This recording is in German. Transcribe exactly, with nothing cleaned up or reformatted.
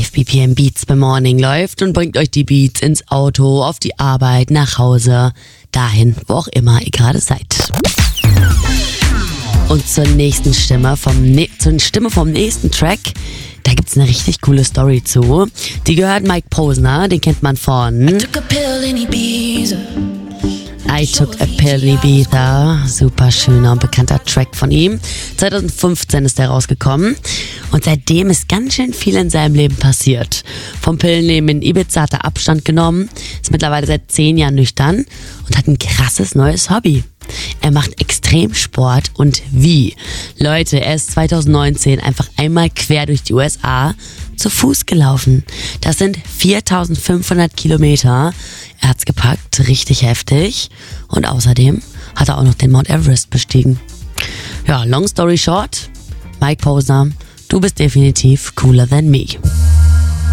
five B P M Beats beim Morning läuft und bringt euch die Beats ins Auto, auf die Arbeit, nach Hause, dahin, wo auch immer ihr gerade seid. Und zur nächsten Stimme vom ne- zur Stimme vom nächsten Track, da gibt's eine richtig coole Story zu. Die gehört Mike Posner, den kennt man von I took a pill in Ibiza. I Took a Pill in Ibiza. Super schöner und bekannter Track von ihm. zwanzig fünfzehn ist der rausgekommen. Und seitdem ist ganz schön viel in seinem Leben passiert. Vom Pillennehmen in Ibiza hat er Abstand genommen, ist mittlerweile seit zehn Jahren nüchtern und hat ein krasses neues Hobby. Er macht Extremsport und wie? Leute, er ist zwanzig neunzehn einfach einmal quer durch die U S A zu Fuß gelaufen. Das sind viertausendfünfhundert Kilometer. Er hat's gepackt, richtig heftig. Und außerdem hat er auch noch den Mount Everest bestiegen. Ja, long story short, Mike Posner, du bist definitiv cooler than me.